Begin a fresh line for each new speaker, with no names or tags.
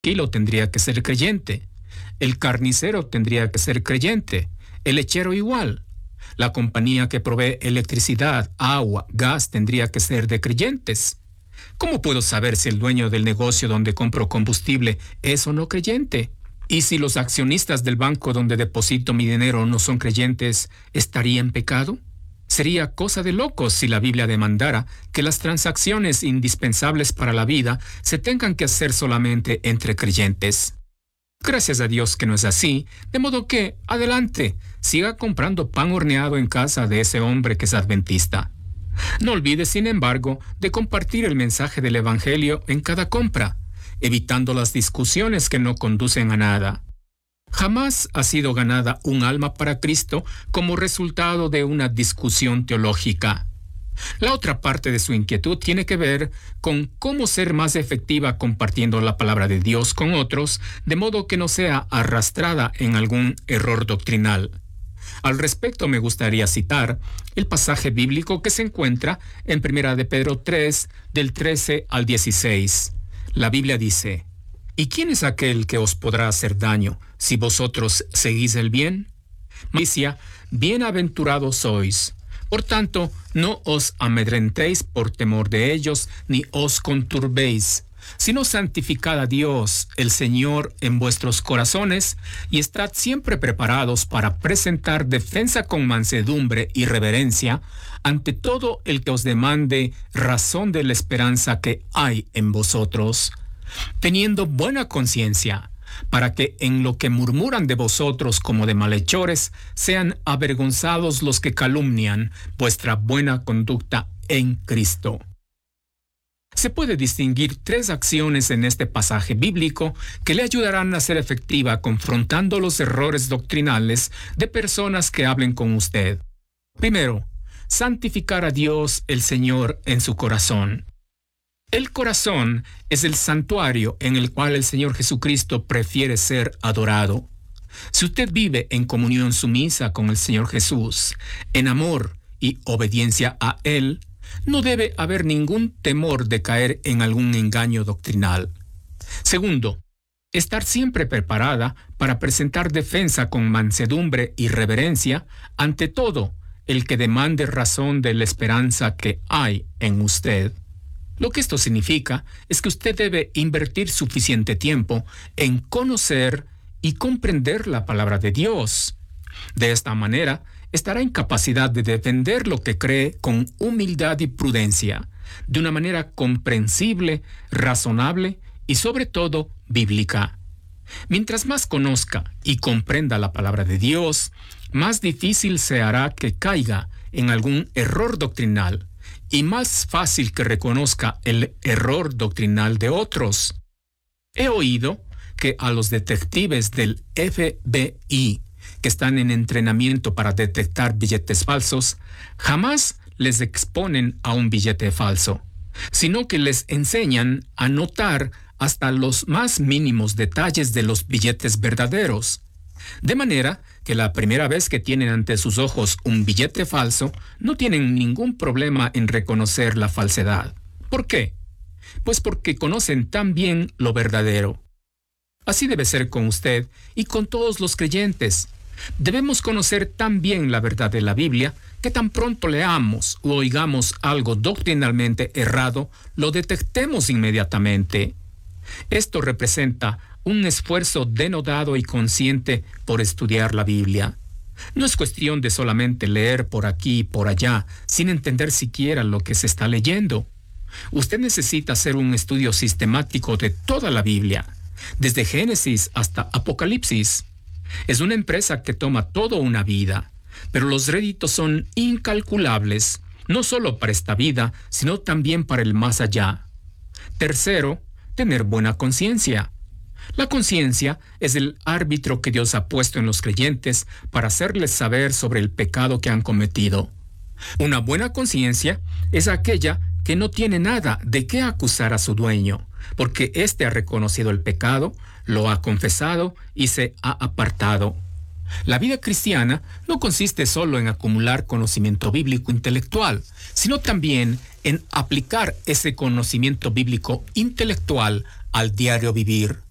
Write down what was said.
kilo tendría que ser creyente. El carnicero tendría que ser creyente. El lechero igual. La compañía que provee electricidad, agua, gas tendría que ser de creyentes. ¿Cómo puedo saber si el dueño del negocio donde compro combustible es o no creyente? ¿Y si los accionistas del banco donde deposito mi dinero no son creyentes, estaría en pecado? Sería cosa de locos si la Biblia demandara que las transacciones indispensables para la vida se tengan que hacer solamente entre creyentes. Gracias a Dios que no es así, de modo que, adelante, siga comprando pan horneado en casa de ese hombre que es adventista. No olvide, sin embargo, de compartir el mensaje del Evangelio en cada compra, evitando las discusiones que no conducen a nada. Jamás ha sido ganada un alma para Cristo como resultado de una discusión teológica. La otra parte de su inquietud tiene que ver con cómo ser más efectiva compartiendo la palabra de Dios con otros, de modo que no sea arrastrada en algún error doctrinal. Al respecto, me gustaría citar el pasaje bíblico que se encuentra en 1 de Pedro 3, del 13 al 16. La Biblia dice: ¿Y quién es aquel que os podrá hacer daño si vosotros seguís el bien? Malicia, bienaventurados sois. Por tanto, no os amedrentéis por temor de ellos, ni os conturbéis, sino santificad a Dios, el Señor, en vuestros corazones, y estad siempre preparados para presentar defensa con mansedumbre y reverencia ante todo el que os demande razón de la esperanza que hay en vosotros, teniendo buena conciencia, para que en lo que murmuran de vosotros como de malhechores, sean avergonzados los que calumnian vuestra buena conducta en Cristo. Se puede distinguir 3 acciones en este pasaje bíblico que le ayudarán a ser efectiva confrontando los errores doctrinales de personas que hablen con usted. Primero, santificar a Dios el Señor en su corazón. El corazón es el santuario en el cual el Señor Jesucristo prefiere ser adorado. Si usted vive en comunión sumisa con el Señor Jesús, en amor y obediencia a Él, no debe haber ningún temor de caer en algún engaño doctrinal. Segundo, estar siempre preparada para presentar defensa con mansedumbre y reverencia ante todo el que demande razón de la esperanza que hay en usted. Lo que esto significa es que usted debe invertir suficiente tiempo en conocer y comprender la palabra de Dios. De esta manera, estará en capacidad de defender lo que cree con humildad y prudencia, de una manera comprensible, razonable y sobre todo bíblica. Mientras más conozca y comprenda la palabra de Dios, más difícil se hará que caiga en algún error doctrinal, y más fácil que reconozca el error doctrinal de otros. He oído que a los detectives del FBI que están en entrenamiento para detectar billetes falsos, jamás les exponen a un billete falso, sino que les enseñan a notar hasta los más mínimos detalles de los billetes verdaderos. De manera que la primera vez que tienen ante sus ojos un billete falso, no tienen ningún problema en reconocer la falsedad. ¿Por qué? Pues porque conocen tan bien lo verdadero. Así debe ser con usted y con todos los creyentes. Debemos conocer tan bien la verdad de la Biblia que tan pronto leamos o oigamos algo doctrinalmente errado, lo detectemos inmediatamente. Esto representa un esfuerzo denodado y consciente por estudiar la Biblia. No es cuestión de solamente leer por aquí y por allá, sin entender siquiera lo que se está leyendo. Usted necesita hacer un estudio sistemático de toda la Biblia, desde Génesis hasta Apocalipsis. Es una empresa que toma toda una vida, pero los réditos son incalculables, no solo para esta vida, sino también para el más allá. Tercero, tener buena conciencia. La conciencia es el árbitro que Dios ha puesto en los creyentes para hacerles saber sobre el pecado que han cometido. Una buena conciencia es aquella que no tiene nada de qué acusar a su dueño, porque éste ha reconocido el pecado, lo ha confesado y se ha apartado. La vida cristiana no consiste solo en acumular conocimiento bíblico intelectual, sino también en aplicar ese conocimiento bíblico intelectual al diario vivir.